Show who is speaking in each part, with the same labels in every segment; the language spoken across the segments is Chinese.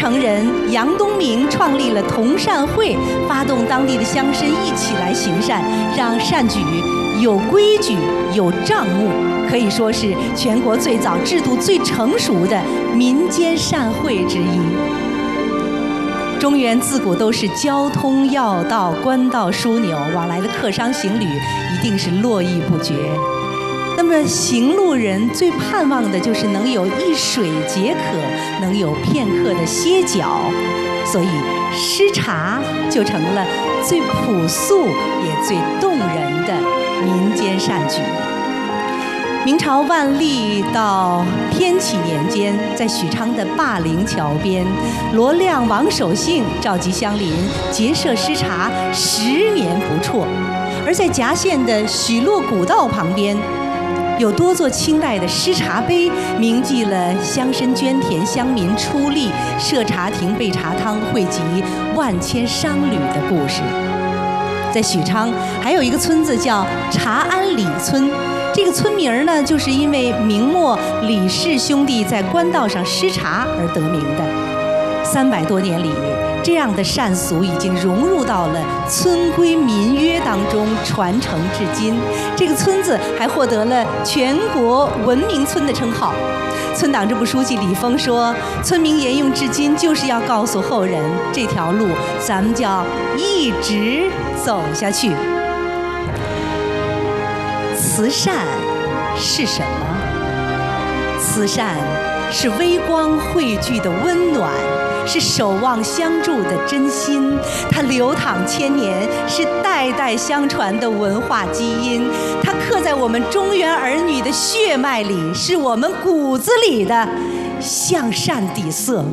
Speaker 1: 城人杨东明创立了同善会，发动当地的乡绅一起来行善，让善举有规矩、有账目，可以说是全国最早、制度最成熟的民间善会之一。中原自古都是交通要道、官道枢纽，往来的客商行旅一定是络绎不绝。那么行路人最盼望的就是能有一水解渴，能有片刻的歇脚，所以诗茶就成了最朴素也最动人的民间善举。明朝万历到天启年间，在许昌的灞陵桥边，罗亮、王守信召集乡邻结社诗茶10年不辍。而在夹县的许洛古道旁边，有多座清代的诗茶碑，铭记了乡绅捐田、乡民出力设茶亭、备茶汤，汇集万千商旅的故事。在许昌还有一个村子叫茶庵李村，这个村名呢，就是因为明末李氏兄弟在官道上施茶而得名的。300多年里，这样的善俗已经融入到了村规民约当中，传承至今。这个村子还获得了全国文明村的称号。村党支部书记李峰说，村民沿用至今，就是要告诉后人，这条路咱们就要一直走下去。慈善是什么？慈善是微光汇聚的温暖，是守望相助的真心，它流淌千年，是代代相传的文化基因，它刻在我们中原儿女的血脉里，是我们骨子里的向善底色。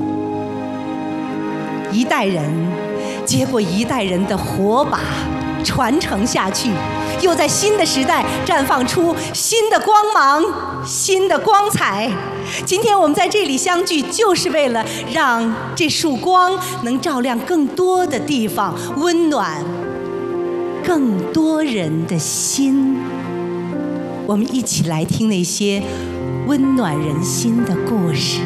Speaker 1: 一代人接过一代人的火把，传承下去，又在新的时代绽放出新的光芒、新的光彩。今天我们在这里相聚，就是为了让这束光能照亮更多的地方，温暖更多人的心。我们一起来听那些温暖人心的故事。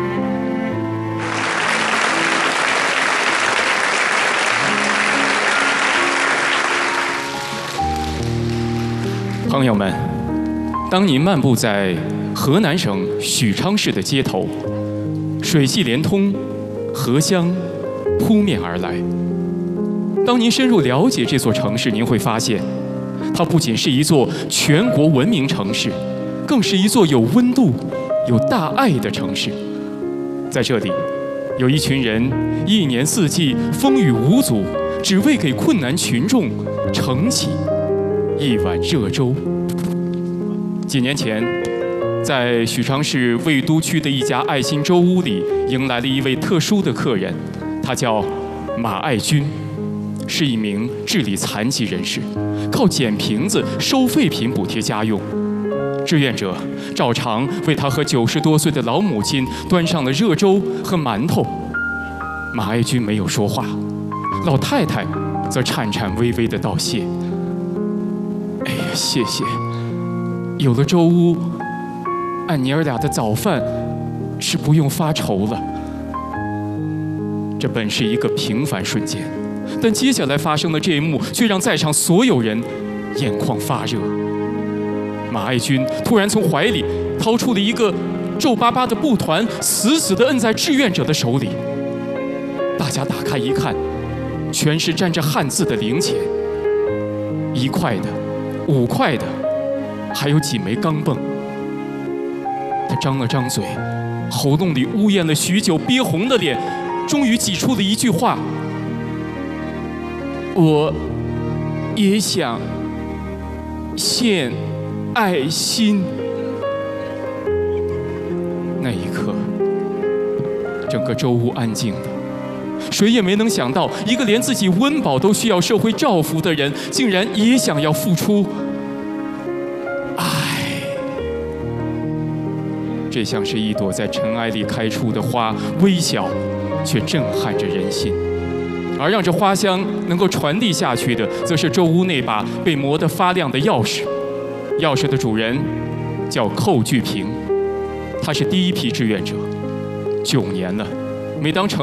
Speaker 2: 朋友们，当您漫步在河南省许昌市的街头，水系连通，河香扑面而来。当您深入了解这座城市，您会发现，它不仅是一座全国闻名城市，更是一座有温度、有大爱的城市。在这里，有一群人一年四季风雨无阻，只为给困难群众盛起一碗热粥。几年前，在许昌市魏都区的一家爱心粥屋里，迎来了一位特殊的客人，他叫马爱军，是一名智力残疾人士，靠捡瓶子收废品补贴家用。志愿者照常为他和90多岁的老母亲端上了热粥和馒头。马爱军没有说话，老太太则颤颤巍巍地道谢。哎呀，谢谢。有了粥屋，俺娘儿俩的早饭是不用发愁了。这本是一个平凡瞬间，但接下来发生的这一幕却让在场所有人眼眶发热。马爱军突然从怀里掏出了一个皱巴巴的布团，死死地摁在志愿者的手里。大家打开一看，全是沾着汉字的零钱，1块的、5块的，还有几枚钢镚。他张了张嘴，喉咙里呜咽了许久，憋红的脸终于挤出了一句话：我也想献爱心。那一刻，整个粥屋安静了，谁也没能想到，一个连自己温饱都需要社会照拂的人，竟然也想要付出爱。这像是一朵在尘埃里开出的花，微小却震撼着人心。而让这花香能够传递下去的，则是粥屋那把被磨得发亮的钥匙。钥匙的主人叫寇巨平，他是第一批志愿者，9年了，每当